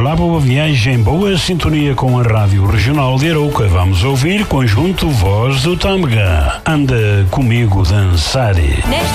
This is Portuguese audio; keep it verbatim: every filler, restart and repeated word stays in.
Olá, boa viagem, boa sintonia com a Rádio Regional de Arouca. Vamos ouvir conjunto Voz do Tâmega. Anda comigo dançar. Nesta